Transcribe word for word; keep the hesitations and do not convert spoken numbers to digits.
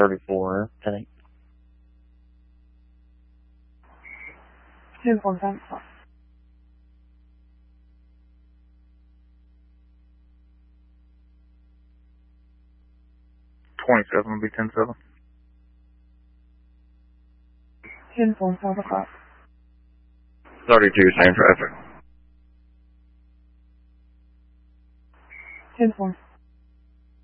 thirty-four, ten eight. Uniform time. twenty-seven will be ten seven. Uniform five o'clock. thirty-two, same traffic. Uniform.